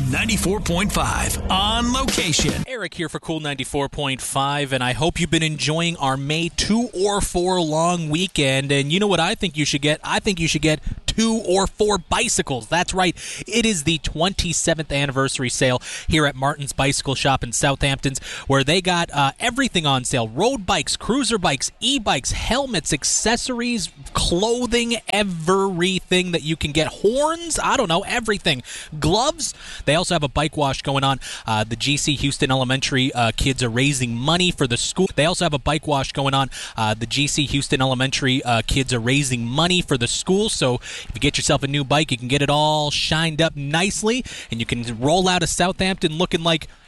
94.5 On Location. Eric here for Cool 94.5, and I hope you've been enjoying our May 2 or 4 long weekend. And you know what I think you should get? I think you should get 2 or 4 bicycles. That's right. It is the 27th anniversary sale here at Martin's Bicycle Shop in Southampton, where they got everything on sale. Road bikes, cruiser bikes, e-bikes, helmets, accessories, clothing, everything that you can get. Horns, I don't know, everything. Gloves. They also have a bike wash going on. The GC Houston Elementary kids are raising money for the school. They also have a bike wash going on. The GC Houston Elementary kids are raising money for the school. So if you get yourself a new bike, you can get it all shined up nicely, and you can roll out of Southampton looking like